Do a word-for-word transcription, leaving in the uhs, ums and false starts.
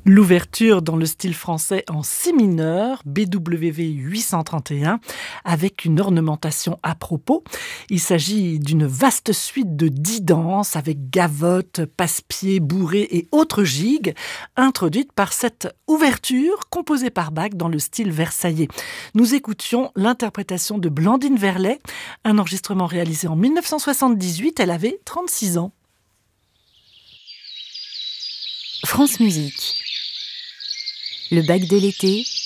L'ouverture dans le style français en si mineur, B W V huit cent trente et un, avec une ornementation à propos. Il s'agit d'une vaste suite de dix danses avec gavottes, passe-pieds, bourrées et autres gigues, introduites par cette ouverture composée par Bach dans le style versaillais. Nous écoutions l'interprétation de Blandine Verlet, un enregistrement réalisé en mille neuf cent soixante-dix-huit. Elle avait trente-six ans. France Musique. Le Bach de l'été,